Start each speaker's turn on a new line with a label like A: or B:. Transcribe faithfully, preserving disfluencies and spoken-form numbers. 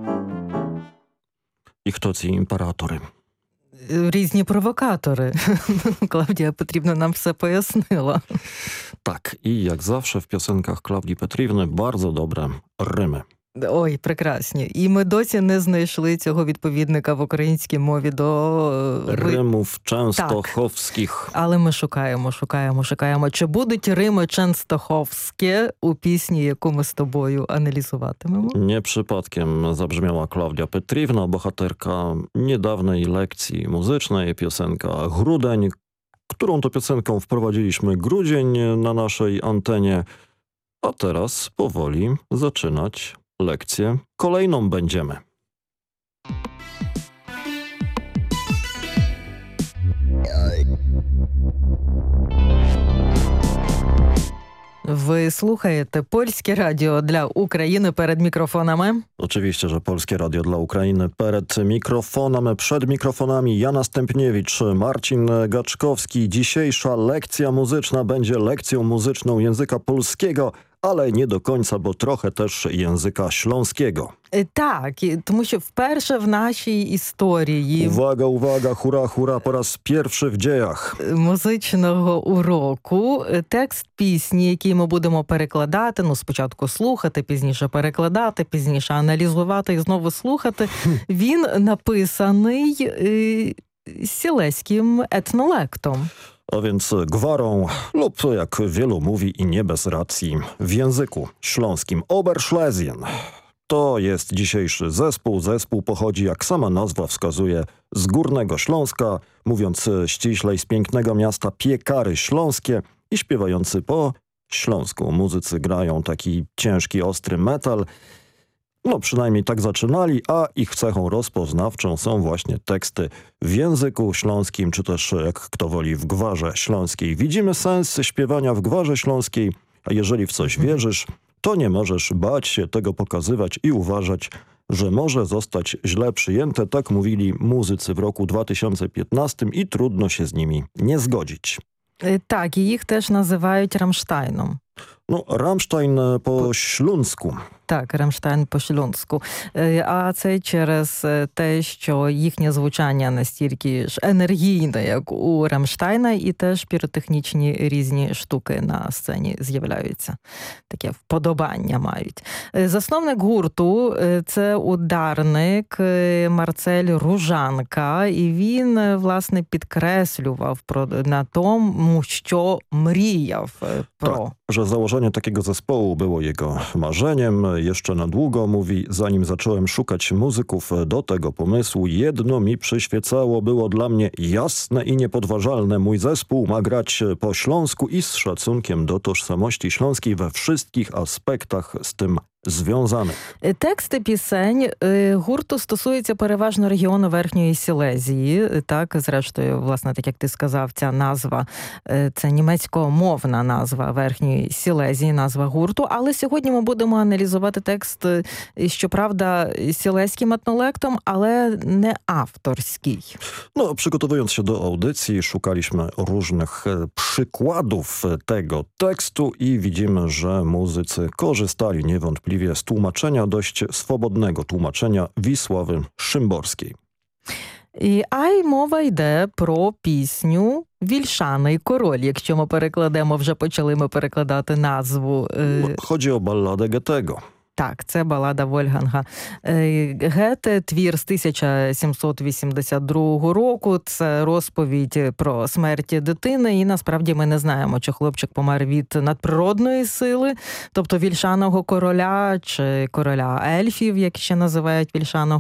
A: І хто ці імператори?
B: Різні провокатори. Клавдія Петрівна нам все пояснила.
A: Tak, i jak zawsze w piosenkach Klaudii Petriwny bardzo dobre rymy.
B: Ой, прекрасні. І ми досі не знайшли цього відповідника в українській мові до...
A: Римów częstochowskich.
B: Але ми шукаємо, шукаємо, шукаємо. Чи будуть рими częstochowskie у пісні, яку ми з тобою аналізуватимемо?
A: Nie przypadkiem zabrzmiała Klaudia Petriwna, bohaterka niedawnej lekcji muzycznej, piosenka Grudeń, którą to piosenką wprowadziliśmy grudzień na naszej antenie, a teraz powoli zaczynać lekcję kolejną będziemy.
B: Ви слухаєте Польське радіо для України перед мікрофонами.
A: Oczywiście, że Polskie Radio dla Ukrainy przed mikrofonem, przed mikrofonami Jana Stępniewicz, Marcin Gaczkowski. Dzisiejsza lekcja muzyczna będzie lekcją muzyczną języka polskiego, ale nie do końca, bo trochę też języka śląskiego.
B: Так, тому що вперше в нашій історії...
A: Uwaga, uwaga, hura, hura, po raz pierwszy w dziejach.
B: Музичного уроку текст пісні, який ми будемо перекладати, ну спочатку слухати, пізніше перекладати, пізніше аналізувати і знову слухати, він написаний е, сілеським етнолектом.
A: A więc gwarą lub, jak wielu mówi i nie bez racji, w języku śląskim Oberschlesien. To jest dzisiejszy zespół. Zespół pochodzi, jak sama nazwa wskazuje, z Górnego Śląska, mówiąc ściślej, z pięknego miasta Piekary Śląskie i śpiewający po śląsku. Muzycy grają taki ciężki, ostry metal. No przynajmniej tak zaczynali, a ich cechą rozpoznawczą są właśnie teksty w języku śląskim, czy też, jak kto woli, w gwarze śląskiej. Widzimy sens śpiewania w gwarze śląskiej, a jeżeli w coś wierzysz, to nie możesz bać się tego pokazywać i uważać, że może zostać źle przyjęte. Tak mówili muzycy w roku dwa tysiące piętnastym i trudno się z nimi nie zgodzić.
B: Так, і їх теж називають Рамштайном.
A: No, Rammstein po śląsku.
B: Так, Рамштайн по-шлюнську. А це через те, що їхнє звучання настільки ж енергійне, як у Рамштайна, і теж піротехнічні різні штуки на сцені з'являються. Таке вподобання мають. Засновник гурту – це ударник Марцель Ружанка, і він, власне, підкреслював про, на тому, що мріяв про.
A: Tak, że założenie takiego zespołu było jego marzeniem. Jeszcze na długo, mówi, zanim zacząłem szukać muzyków do tego pomysłu, jedno mi przyświecało, było dla mnie jasne i niepodważalne. Mój zespół ma grać po śląsku i z szacunkiem do tożsamości śląskiej we wszystkich aspektach z tym зв'язаних.
B: Тексти пісень гурту стосуються переважно регіону Верхньої Сілезії. Так, зрештою, власне, так як ти сказав, ця назва – це німецькомовна назва Верхньої Сілезії, назва гурту. Але сьогодні ми будемо аналізувати текст, щоправда, сілезьким етнолектом, ale nie авторський.
A: No, przygotowując się do audycji, szukaliśmy różnych przykładów tego tekstu i widzimy, że muzycy korzystali niewątpliwie z tłumaczenia, dość swobodnego tłumaczenia Wisławy Szymborskiej.
B: І, а й мова йде про пісню «Вільшаний король», якщо ми перекладемо, вже почали ми перекладати назву.
A: Chodzi o balladę Goethego.
B: Так, це балада Вольфганга Гете, твір з тисяча сімсот вісімдесят другого року. Це розповідь про смерть дитини, і насправді ми не знаємо, чи хлопчик помер від надприродної сили, тобто вільшаного короля, чи короля ельфів, як ще називають вільшаного